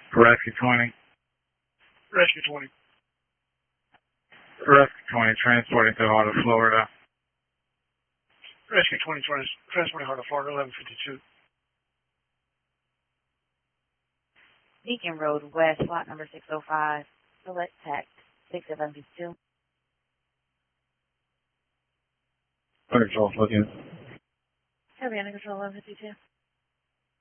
Rescue 20. Rescue 20. Rescue 20, transporting to Heart of Florida. Rescue 20, transporting Heart of Florida, 1152. Beacon Road West, lot number 605. Select tax 6752. Control, looking. Heavy under control 1152.